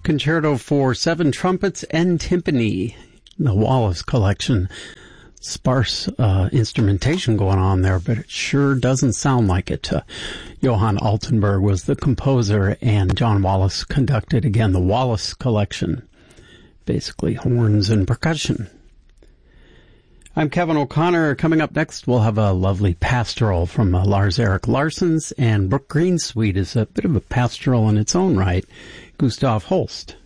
Concerto for 7 trumpets and timpani, the Wallace collection. Sparse instrumentation going on there, but it sure doesn't sound like it. Johann Altenburg was the composer, and John Wallace conducted, again, the Wallace collection. Basically horns and percussion. I'm Kevin O'Connor. Coming up next, we'll have a lovely pastoral from Lars-Erik Larssons, and Brook Green Suite is a bit of a pastoral in its own right. Gustav Holst.